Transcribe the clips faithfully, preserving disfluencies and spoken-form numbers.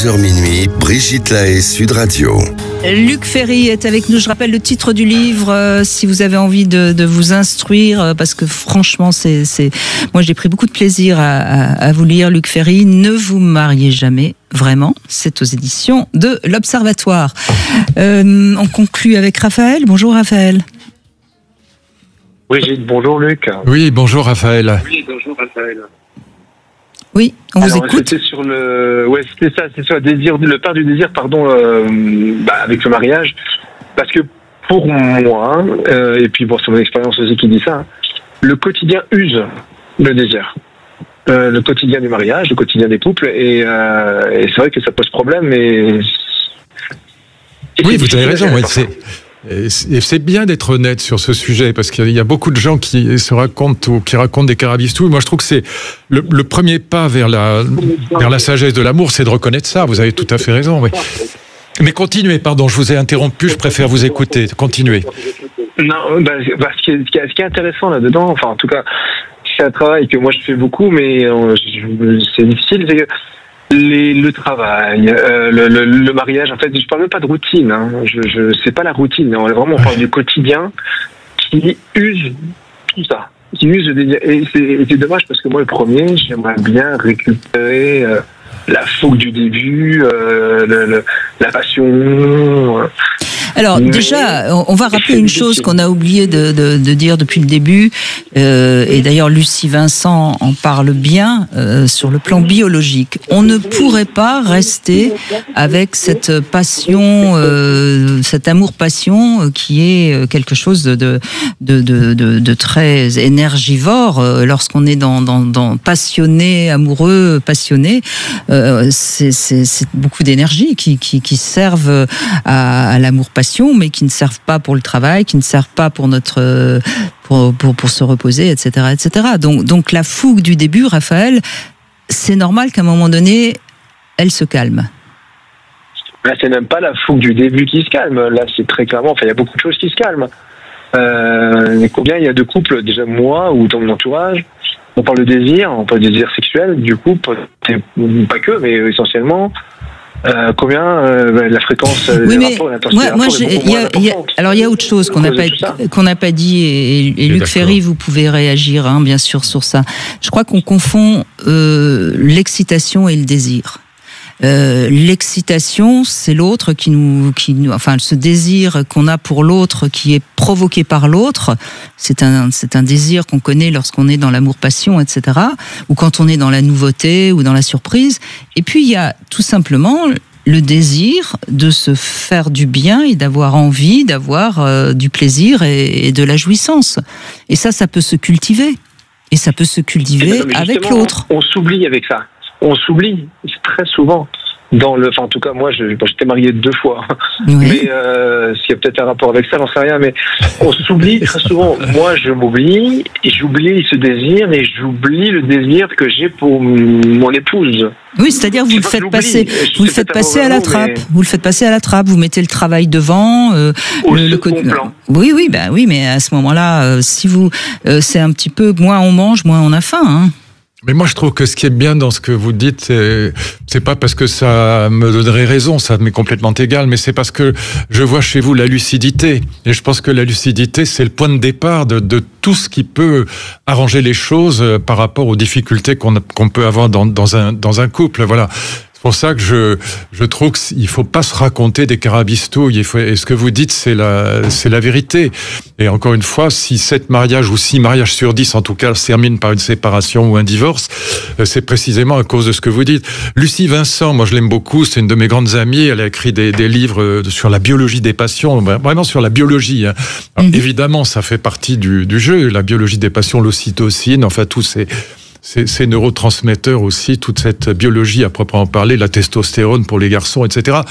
heures minuit, Brigitte Lahaie, Sud Radio. Luc Ferry est avec nous. Je rappelle le titre du livre, euh, si vous avez envie de, de vous instruire, euh, parce que franchement, c'est, c'est... moi j'ai pris beaucoup de plaisir à, à, à vous lire, Luc Ferry. Ne vous mariez jamais, vraiment. C'est aux éditions de l'Observatoire. Euh, on conclut avec Raphaël. Bonjour Raphaël. Brigitte, bonjour Luc. Oui, bonjour Raphaël. Oui, bonjour Raphaël. Oui, on Alors, vous écoute. C'était sur le, ouais, c'était ça, c'est sur le désir, le père du désir, pardon, euh, bah, avec le mariage, parce que pour moi, euh, et puis bon, c'est mon expérience aussi qui dit ça, hein, le quotidien use le désir, euh, le quotidien du mariage, le quotidien des couples, et, euh, et c'est vrai que ça pose problème. Mais oui, vous avez raison. Ouais, c'est Et c'est bien d'être honnête sur ce sujet, parce qu'il y a beaucoup de gens qui se racontent ou qui racontent des carabistouilles. Moi, je trouve que c'est le, le premier pas vers la, vers la sagesse de l'amour, c'est de reconnaître ça. Vous avez tout à fait raison. Oui. Mais continuez, pardon, je vous ai interrompu, je préfère vous écouter. Continuez. Non, bah, bah, ce, qui est, ce, qui est, ce qui est intéressant là-dedans, enfin, en tout cas, c'est un travail que moi je fais beaucoup, mais euh, c'est difficile, c'est que Les, le travail, euh, le, le, le mariage, en fait, je parle même pas de routine. Hein. Je, je, c'est pas la routine. On est vraiment, on parle du quotidien qui use tout ça, qui use le désir. Et c'est, et c'est dommage parce que moi, le premier, j'aimerais bien récupérer euh, la fougue du début, euh, le, le, la passion. Euh. Alors Mais déjà, on va rappeler une chose qu'on a oublié de, de, de dire depuis le début, euh, et d'ailleurs Lucie Vincent en parle bien, euh, sur le plan biologique. On ne pourrait pas rester avec cette passion, euh, cet amour-passion, euh, qui est quelque chose de, de, de, de, de très énergivore. Euh, lorsqu'on est dans, dans, dans passionné, amoureux, passionné, euh, c'est, c'est, c'est beaucoup d'énergie qui, qui, qui servent à, à l'amour-passion, mais qui ne servent pas pour le travail, qui ne servent pas pour notre pour pour, pour se reposer, et cetera, et cetera. Donc donc la fougue du début, Raphaël, c'est normal qu'à un moment donné, elle se calme. Là, c'est même pas la fougue du début qui se calme. Là, c'est très clairement. Enfin, il y a beaucoup de choses qui se calment. Euh, combien il y a de couples, déjà moi ou dans mon entourage, on parle de désir, on parle de désir sexuel, du coup, pas que, mais essentiellement. Euh, combien euh, la fréquence euh, oui, des mais rapports, l'intensité moi, moi j'ai, y a, y a, alors il y a autre chose qu'on n'a pas qu'on n'a pas dit, et, et Luc d'accord. Ferry, vous pouvez réagir, hein, bien sûr, sur ça. Je crois qu'on confond euh, l'excitation et le désir. Euh, l'excitation, c'est l'autre qui nous, qui nous, enfin, ce désir qu'on a pour l'autre, qui est provoqué par l'autre. C'est un, c'est un désir qu'on connaît lorsqu'on est dans l'amour-passion, et cetera, ou quand on est dans la nouveauté ou dans la surprise. Et puis il y a tout simplement le désir de se faire du bien et d'avoir envie, d'avoir euh, du plaisir et, et de la jouissance. Et ça, ça peut se cultiver. Et ça peut se cultiver ben, avec l'autre. On s'oublie avec ça. On s'oublie très souvent dans le, enfin en tout cas moi je, bon, j'étais marié deux fois, oui. mais euh, s'il y a peut-être un rapport avec ça, j'en sais rien, mais on s'oublie très souvent. Moi je m'oublie et j'oublie ce désir et j'oublie le désir que j'ai pour mon épouse. Oui, c'est-à-dire vous le faites passer, vous le faites passer à la trappe. Mais... Vous le faites passer à la trappe. Vous mettez le travail devant. Euh, Au le, le second plan. Oui, oui, ben oui, mais à ce moment-là, euh, si vous, euh, c'est un petit peu moins on mange, moins on a faim. Hein. Mais moi, je trouve que ce qui est bien dans ce que vous dites, c'est, c'est pas parce que ça me donnerait raison, ça m'est complètement égal, mais c'est parce que je vois chez vous la lucidité. Et je pense que la lucidité, c'est le point de départ de, de tout ce qui peut arranger les choses par rapport aux difficultés qu'on, qu'on peut avoir dans, dans un, dans un couple. Voilà. C'est pour ça que je, je trouve qu'il faut pas se raconter des carabistouilles. Il faut, et ce que vous dites, c'est la, c'est la vérité. Et encore une fois, si sept mariages ou six mariages sur dix, en tout cas, se terminent par une séparation ou un divorce, c'est précisément à cause de ce que vous dites. Lucie Vincent, moi je l'aime beaucoup, c'est une de mes grandes amies. Elle a écrit des, des livres sur la biologie des passions, vraiment sur la biologie. Hein. Alors, mm-hmm. Évidemment, ça fait partie du, du jeu, la biologie des passions, l'ocytocine, enfin tous ces... Ces, ces neurotransmetteurs aussi, toute cette biologie à proprement parler, la testostérone pour les garçons, et cetera.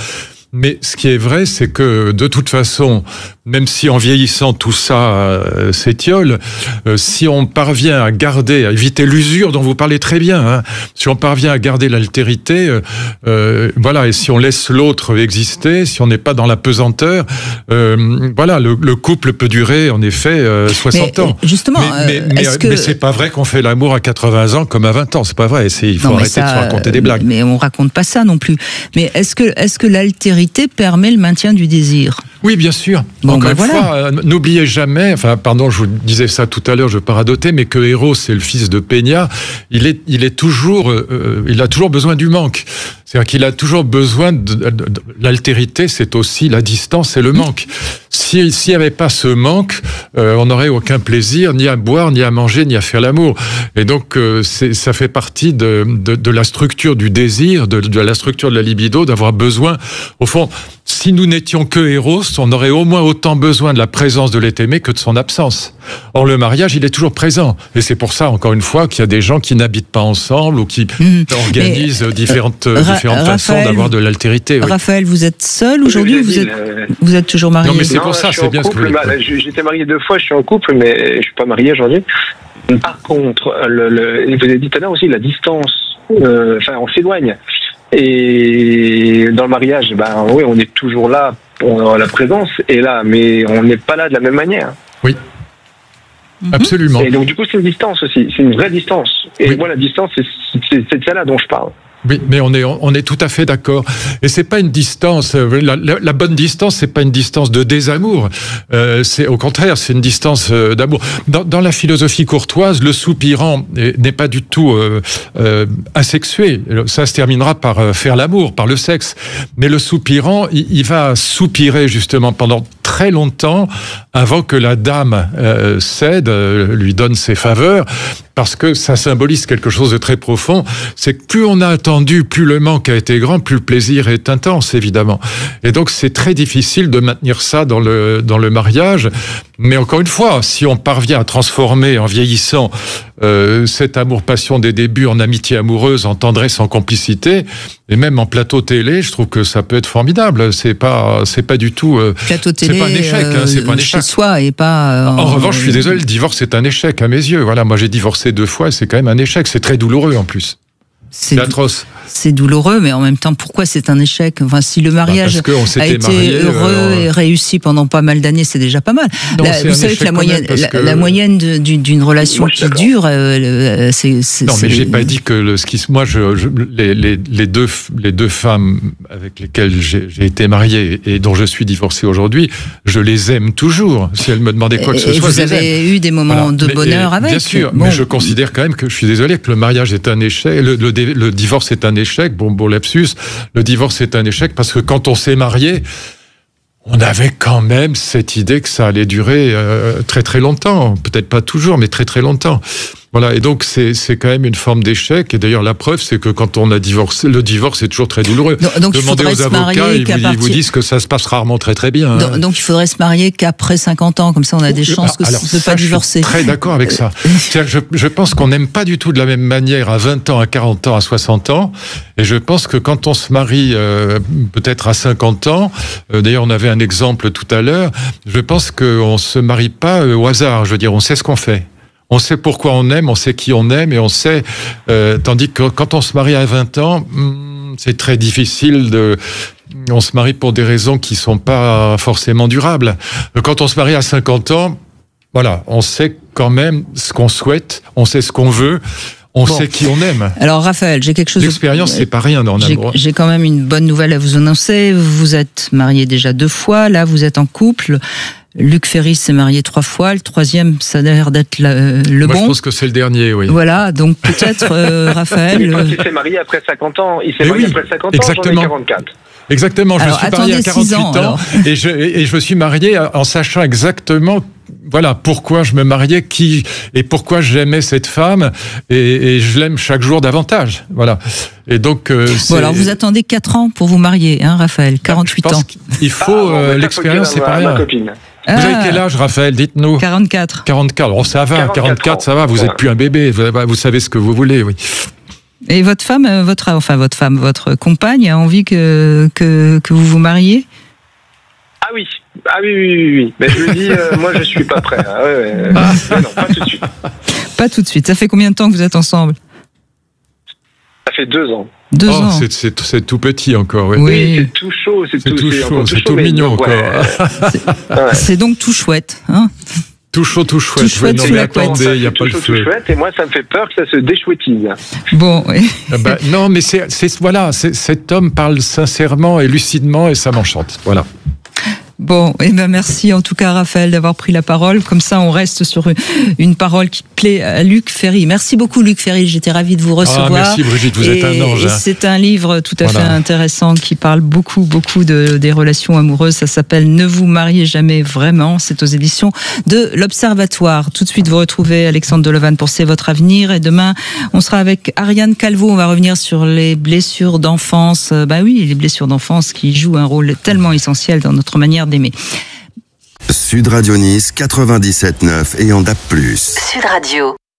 Mais ce qui est vrai, c'est que de toute façon, même si en vieillissant tout ça euh, s'étiole, euh, si on parvient à garder, à éviter l'usure dont vous parlez très bien, hein, si on parvient à garder l'altérité, euh, euh, voilà, et si on laisse l'autre exister, si on n'est pas dans la pesanteur, euh, voilà, le, le couple peut durer en effet euh, soixante mais, ans. Justement, mais, mais, mais, est-ce que... mais c'est pas vrai qu'on fait l'amour à quatre-vingts ans comme à vingt ans, c'est pas vrai. C'est, il faut non, arrêter ça, de se raconter des blagues. Mais on raconte pas ça non plus. Mais est-ce que, est-ce que l'altérité permet le maintien du désir ? Oui, bien sûr. Bon, Encore ben une voilà. fois, euh, n'oubliez jamais, enfin, pardon, je vous disais ça tout à l'heure, je paradotais, mais que Eros, c'est le fils de Peña, il est, il est toujours, euh, il a toujours besoin du manque. C'est-à-dire qu'il a toujours besoin de, de, de, de l'altérité, c'est aussi la distance et le manque. Si, s'il n'y avait pas ce manque, euh, on n'aurait aucun plaisir, ni à boire, ni à manger, ni à faire l'amour. Et donc, euh, c'est, ça fait partie de, de, de la structure du désir, de, de la structure de la libido, d'avoir besoin, au fond, si nous n'étions que Eros, on aurait au moins autant besoin de la présence de l'être aimé que de son absence. Or, le mariage, il est toujours présent. Et c'est pour ça, encore une fois, qu'il y a des gens qui n'habitent pas ensemble ou qui mmh. organisent Mais, différentes, euh, Ra- différentes Raphaël, façons d'avoir de l'altérité. Oui. Raphaël, vous êtes seul aujourd'hui ou vous êtes, euh... vous êtes toujours marié ? Non, mais c'est non, pour ça, c'est bien couple, ce que bah, j'étais marié deux fois, je suis en couple, mais je suis pas marié aujourd'hui. Par contre, le, le, vous avez dit tout à l'heure aussi, la distance, euh, enfin, on s'éloigne. Et dans le mariage, ben oui, on est toujours là, pour la présence est là, mais on n'est pas là de la même manière. Oui. Mm-hmm. Absolument. Et donc du coup, c'est une distance aussi, c'est une vraie distance. Et oui. moi, la distance, c'est, c'est, c'est de ça là dont je parle. Oui, mais on est on est tout à fait d'accord. Et c'est pas une distance. La, la, la bonne distance, c'est pas une distance de désamour. Euh, c'est au contraire, c'est une distance d'amour. Dans, dans la philosophie courtoise, le soupirant n'est pas du tout euh, euh, asexué. Ça se terminera par faire l'amour, par le sexe. Mais le soupirant, il, il va soupirer justement pendant très longtemps avant que la dame euh, cède, euh, lui donne ses faveurs, parce que ça symbolise quelque chose de très profond. C'est que plus on a attendu, plus le manque a été grand, plus le plaisir est intense, évidemment. Et donc, c'est très difficile de maintenir ça dans le, dans le mariage. Mais encore une fois, si on parvient à transformer, en vieillissant, euh, cet amour-passion des débuts en amitié amoureuse, en tendresse, en complicité, et même en plateau télé, je trouve que ça peut être formidable. C'est pas, c'est pas du tout... Euh, plateau télé, c'est pas un échec, euh, hein, c'est pas un échec. Chez soi et pas... Euh, en, en revanche, je suis désolé, le divorce, c'est un échec à mes yeux. Voilà, moi, j'ai divorcé deux fois, c'est quand même un échec. C'est très douloureux, en plus. C'est, c'est atroce. C'est douloureux, mais en même temps, pourquoi c'est un échec ? Enfin, si le mariage bah a été marié, heureux euh, et réussi pendant pas mal d'années, c'est déjà pas mal. Non, la, vous savez que la moyenne, la, que... la moyenne de, d'une, d'une relation moi, qui dure, euh, c'est, c'est. Non, c'est... mais j'ai pas dit que le ski. Moi, je, je les, les, les deux, les deux femmes avec lesquelles j'ai, j'ai été marié et dont je suis divorcé aujourd'hui, je les aime toujours. Si elles me demandaient quoi que ce et soit, vous je les avez aime. eu des moments voilà. de mais, bonheur et, avec. Bien sûr, bon. mais je considère quand même que je suis désolé que le mariage est un échec, le, le, le divorce est un échec. Bon, bon lapsus. Le divorce est un échec parce que quand on s'est marié, on avait quand même cette idée que ça allait durer euh, très très longtemps. Peut-être pas toujours, mais très très longtemps. Voilà, et donc c'est, c'est quand même une forme d'échec. Et d'ailleurs, la preuve, c'est que quand on a divorcé, le divorce est toujours très douloureux. Donc, donc demandez aux avocats, ils vous, partir... ils vous disent que ça se passe rarement très très bien. Donc, hein. donc il faudrait se marier qu'après cinquante ans, comme ça on a des chances que Alors, de ne pas divorcer. Je suis très d'accord avec ça. C'est-à-dire que je, je pense qu'on n'aime pas du tout de la même manière à vingt ans, à quarante ans, à soixante ans. Et je pense que quand on se marie euh, peut-être à cinquante ans, euh, d'ailleurs on avait un exemple tout à l'heure, je pense qu'on ne se marie pas euh, au hasard. Je veux dire, on sait ce qu'on fait. On sait pourquoi on aime, on sait qui on aime, et on sait... Euh, tandis que quand on se marie à vingt ans, hmm, c'est très difficile de... On se marie pour des raisons qui sont pas forcément durables. Quand on se marie à cinquante ans, voilà, on sait quand même ce qu'on souhaite, on sait ce qu'on veut, on bon. sait qui on aime. Alors Raphaël, j'ai quelque chose... L'expérience, de... c'est pas rien dans l'amour. J'ai, j'ai quand même une bonne nouvelle à vous annoncer. Vous êtes marié déjà deux fois, là vous êtes en couple... Luc Ferry s'est marié trois fois, le troisième, ça a l'air d'être le, le Moi, bon. Je pense que c'est le dernier, oui. Voilà, donc peut-être euh, Raphaël. Mais il s'est marié après cinquante ans, il s'est marié oui, après cinquante exactement. ans, j'en ai quarante-quatre. Exactement, je alors, me suis marié à quarante-huit ans, ans et, je, et je me suis marié en sachant exactement voilà pourquoi je me mariais, qui et pourquoi j'aimais cette femme et, et je l'aime chaque jour davantage. Voilà. Et donc euh, c'est... Bon, alors vous attendez quatre ans pour vous marier, hein, Raphaël, quarante-huit ans. Il faut ah, euh, l'expérience, c'est pas rien. Ah. Vous avez quel âge, Raphaël? Dites-nous. quarante-quatre. quarante-quatre. Oh, ça va, quarante-quatre, ça va. Vous n'êtes plus un bébé. Vous, vous savez ce que vous voulez, oui. Et votre femme, votre, enfin votre femme, votre compagne a envie que, que, que vous vous mariez ? Ah oui, ah oui, oui, oui, oui. Mais je lui dis, euh, moi je suis pas prêt. Ah ouais, ouais. Mais non, pas tout de suite. Pas tout de suite. Ça fait combien de temps que vous êtes ensemble ? Ça fait deux ans. Deux oh, ans. C'est, c'est, c'est tout petit encore. Ouais. Oui. Oui, c'est tout chaud, c'est, C'est tout, tout c'est chaud, encore c'est tout, tout chaud, mais mignon donc, ouais. encore. Ouais. C'est donc tout chouette, hein ? Tout chaud, tout chouette. Tout chouette Ouais, non, sous mais la couette. attendez, il n'y a tout pas chaud, le tout feu. chouette, et moi ça me fait peur que ça se déchouettise. Bon, oui. Ah bah, non, mais c'est, c'est voilà, c'est, cet homme parle sincèrement et lucidement et ça m'enchante. Voilà. Bon, eh ben merci en tout cas Raphaël d'avoir pris la parole. Comme ça, on reste sur une, une parole qui plaît à Luc Ferry. Merci beaucoup Luc Ferry, j'étais ravie de vous recevoir. Ah, merci Brigitte, vous et, êtes un ange. Et hein. c'est un livre tout à Voilà. fait intéressant qui parle beaucoup, beaucoup de, des relations amoureuses. Ça s'appelle « Ne vous mariez jamais vraiment ». C'est aux éditions de l'Observatoire. Tout de suite, vous retrouvez Alexandre Delevanne pour C'est votre avenir. Et demain, on sera avec Ariane Calvo. On va revenir sur les blessures d'enfance. Bah oui, les blessures d'enfance qui jouent un rôle tellement essentiel dans notre manière d'aimer. Sud Radio Nice quatre-vingt-dix-sept neuf et en D A B plus. Sud Radio.